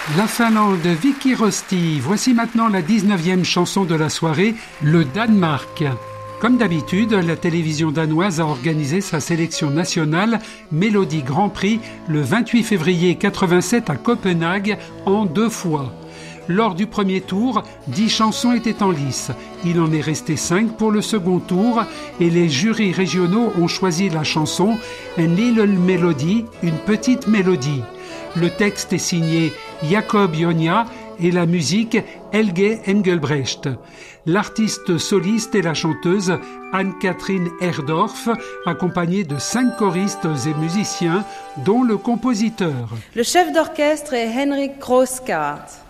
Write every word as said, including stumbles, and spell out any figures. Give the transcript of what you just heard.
La Finlande, Vicky Rosti. Voici maintenant la dix-neuvième chanson de la soirée, le Danemark. Comme d'habitude, la télévision danoise a organisé sa sélection nationale Mélodie Grand Prix le vingt-huit février quatre-vingt-sept à Copenhague en deux fois. Lors du premier tour, dix chansons étaient en lice. Il en est resté cinq pour le second tour et les jurys régionaux ont choisi la chanson Un Little Melody, une petite mélodie. Le texte est signé Jakob Jonia et la musique Helge Engelbrecht. L'artiste soliste est la chanteuse Anne-Catherine Herdorf, accompagnée de cinq choristes et musiciens, dont le compositeur. Le chef d'orchestre est Henrik Grosgaard.